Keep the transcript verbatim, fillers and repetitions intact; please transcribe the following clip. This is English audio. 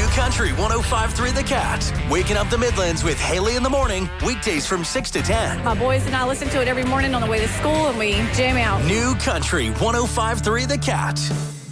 Country one oh five three The Cat. Waking up the Midlands with Haley in the morning, weekdays from six to ten. My boys and I listen to it every morning on the way to school, and we jam out. New Country one oh five three The Cat.